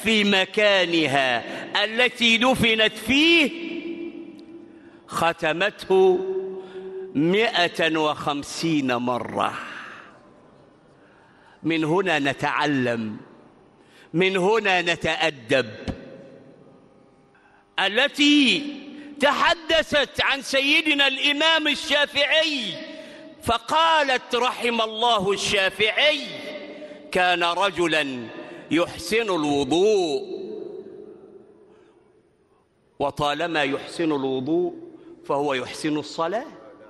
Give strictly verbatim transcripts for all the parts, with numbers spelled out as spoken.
في مكانها التي دفنت فيه ختمته مئة وخمسين مرة. من هنا نتعلم، من هنا نتأدب. التي تحدثت عن سيدنا الإمام الشافعي فقالت رحم الله الشافعي كان رجلا يحسن الوضوء، وطالما يحسن الوضوء فهو يحسن الصلاة،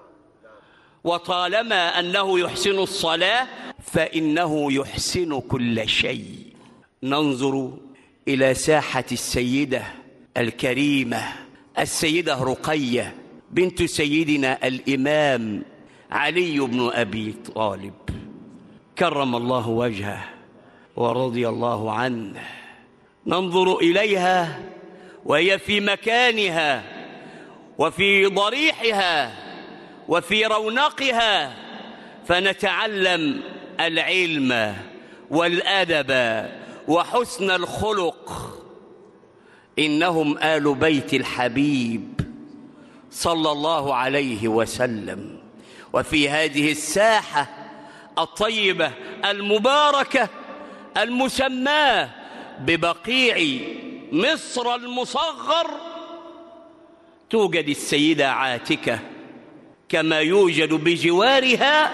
وطالما أنه يحسن الصلاة فإنه يحسن كل شيء. ننظر إلى ساحة السيدة الكريمة السيدة رقية بنت سيدنا الإمام علي بن أبي طالب كرم الله وجهه ورضي الله عنه. ننظر إليها وهي في مكانها وفي ضريحها وفي رونقها، فنتعلم العلم والأدب وحسن الخلق. إنهم آل بيت الحبيب صلى الله عليه وسلم. وفي هذه الساحة الطيبة المباركة المسماة ببقيع مصر المصغر توجد السيدة عاتكة، كما يوجد بجوارها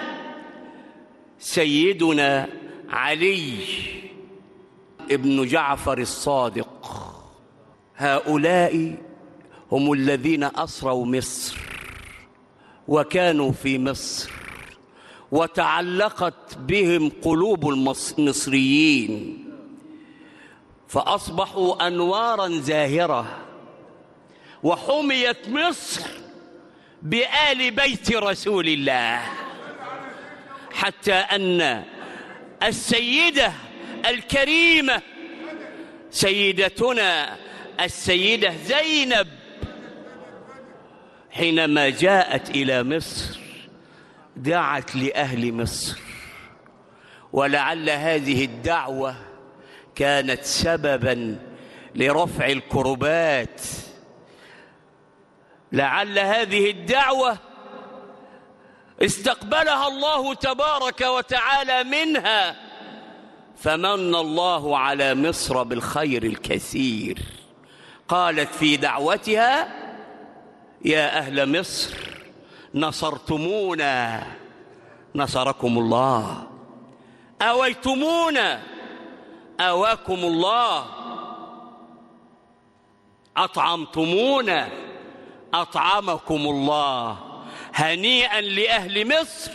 سيدنا علي ابن جعفر الصادق. هؤلاء هم الذين أسروا مصر وكانوا في مصر وتعلقت بهم قلوب المصريين فأصبحوا أنوارا زاهرة، وحميت مصر بآل بيت رسول الله، حتى أن السيدة الكريمة سيدتنا السيدة زينب حينما جاءت إلى مصر دعت لأهل مصر، ولعل هذه الدعوة كانت سببا لرفع الكربات. لعل هذه الدعوة استقبلها الله تبارك وتعالى منها، فمن الله على مصر بالخير الكثير. قالت في دعوتها يا أهل مصر نصرتمونا نصركم الله، أويتمونا أواكم الله، أطعمتمونا أطعمكم الله. هنيئا لأهل مصر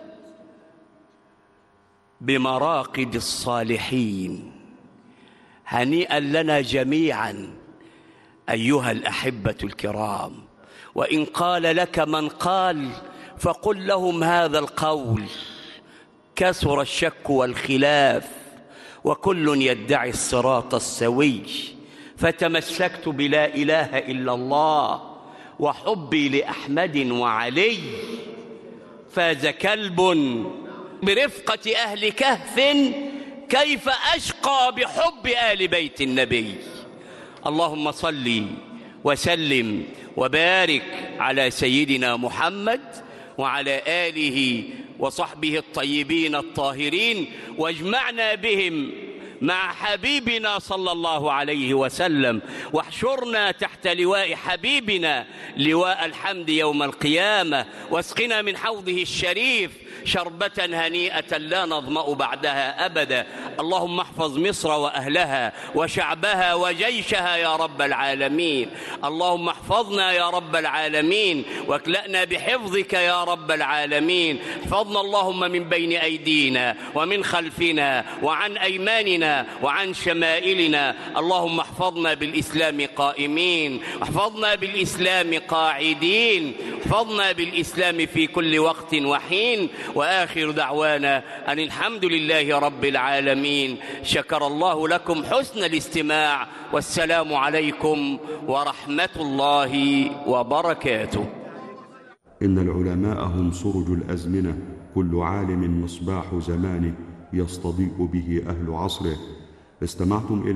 بمراقد الصالحين، هنيئا لنا جميعا أيها الأحبة الكرام. وإن قال لك من قال فقل لهم هذا القول: كثر الشك والخلاف وكل يدعي الصراط السوي، فتمسكت بلا إله إلا الله وحبي لأحمد وعلي. فاز كلب برفقة أهل كهف كيف أشقى بحب آل بيت النبي. اللهم صل وسلم وبارك على سيدنا محمد وعلى آله وصحبه الطيبين الطاهرين، واجمعنا بهم مع حبيبنا صلى الله عليه وسلم، واحشرنا تحت لواء حبيبنا لواء الحمد يوم القيامة، واسقنا من حوضه الشريف شربة هنيئة لا نظمأ بعدها أبدا. اللهم احفظ مصر وأهلها وشعبها وجيشها يا رب العالمين. اللهم احفظنا يا رب العالمين واكلأنا بحفظك يا رب العالمين. احفظنا اللهم من بين أيدينا ومن خلفنا وعن أيماننا وعن شمائلنا. اللهم احفظنا بالإسلام قائمين، احفظنا بالإسلام قاعدين، احفظنا بالإسلام في كل وقت وحين. وآخر دعوانا أن الحمد لله رب العالمين. شكر الله لكم حسن الاستماع، والسلام عليكم ورحمة الله وبركاته. إن العلماء هم سرج الأزمنة، كل عالم مصباح زمانه، يستضيء به أهل عصره. استمعتم إلى